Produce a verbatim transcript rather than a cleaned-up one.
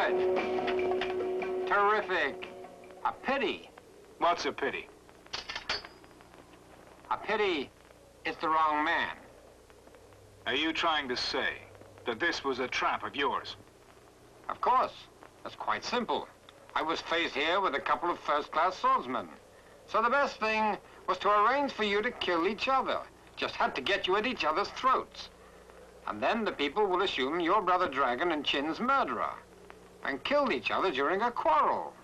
Good. Terrific. A pity. What's a pity? A pity is the wrong man. Are you trying to say that this was a trap of yours? Of course. That's quite simple. I was faced here with a couple of first-class swordsmen. So the best thing was to arrange for you to kill each other. Just had to get you at each other's throats. And then the people will assume you're Brother Dragon and Chin's murderer, and killed each other during a quarrel.